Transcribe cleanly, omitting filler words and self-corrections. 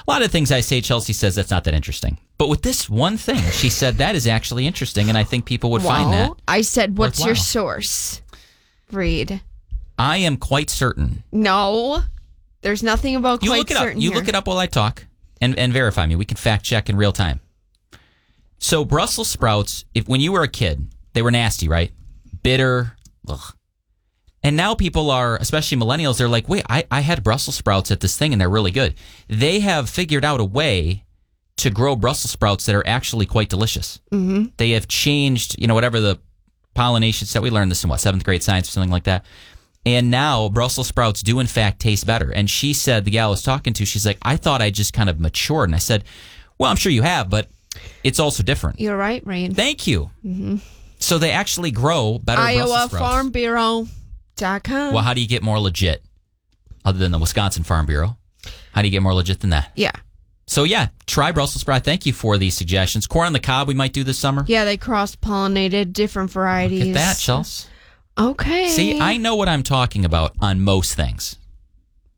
A lot of things I say, Chelsea says that's not that interesting. But with this one thing, she said that is actually interesting, and I think people would find that. I said, what's your worthwhile. source? Read. I am quite certain. No, there's nothing about You quite look it up. certain You here. look it up while I talk and verify me. We can fact check in real time. So Brussels sprouts, when you were a kid, they were nasty, right? Bitter. Ugh. And now people are, especially millennials, they're like, wait, I had Brussels sprouts at this thing and they're really good. They have figured out a way to grow Brussels sprouts that are actually quite delicious. Mm-hmm. They have changed, whatever the pollination set. We learned this in 7th grade science or something like that. And now Brussels sprouts do in fact taste better. And she said, the gal I was talking to, she's like, I thought I just kind of matured. And I said, well, I'm sure you have, but it's also different. You're right, Rain. Thank you. Mm-hmm. So they actually grow better Brussels sprouts. IowaFarmBureau.com. Well, how do you get more legit other than the Wisconsin Farm Bureau? How do you get more legit than that? Yeah. So, try Brussels sprout. Thank you for these suggestions. Corn on the cob we might do this summer. Yeah, they cross-pollinated different varieties. Look at that, Chelsea. Okay. See, I know what I'm talking about on most things.